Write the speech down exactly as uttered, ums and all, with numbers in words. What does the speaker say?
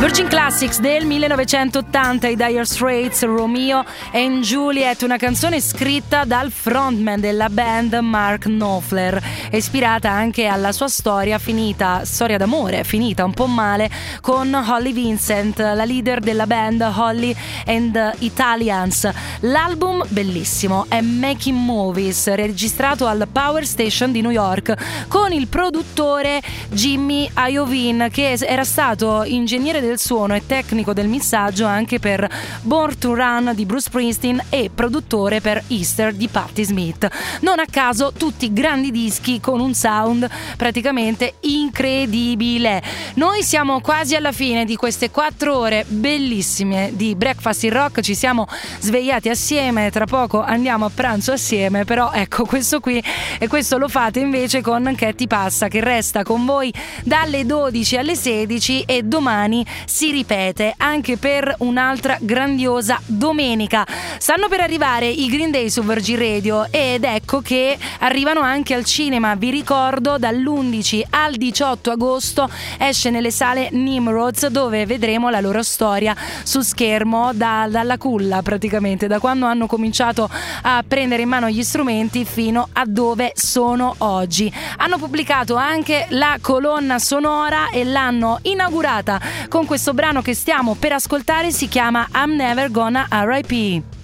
Virgin Classics del millenovecentottanta, i Dire Straits, Romeo and Juliet, una canzone scritta dal frontman della band Mark Knopfler, ispirata anche alla sua storia finita, storia d'amore finita un po' male con Holly Vincent, la leader della band Holly and the Italians. L'album bellissimo è Making Movies, registrato al Power Station di New York con il produttore Jimmy Iovine, che era stato ingegnere del suono e tecnico del missaggio anche per Born to Run di Bruce Springsteen e produttore per Easter di Patti Smith. Non a caso tutti grandi dischi con un sound praticamente incredibile. Noi siamo quasi alla fine di queste quattro ore bellissime di Breakfast in Rock, ci siamo svegliati assieme, tra poco andiamo a pranzo assieme, però ecco, questo qui e questo lo fate invece con Che ti passa, che resta con voi dalle dodici alle sedici e domani si ripete anche per un'altra grandiosa domenica. Stanno per arrivare i Green Day su Virgin Radio ed ecco che arrivano anche al cinema. Vi ricordo, dall'undici al diciotto agosto esce nelle sale Nimrods, dove vedremo la loro storia su schermo da, dalla culla, praticamente da quando hanno cominciato a prendere in mano gli strumenti fino a dove sono oggi. Hanno pubblicato anche la colonna sonora e l'hanno inaugurata con questo brano che stiamo per ascoltare, si chiama I'm Never Gonna R I P.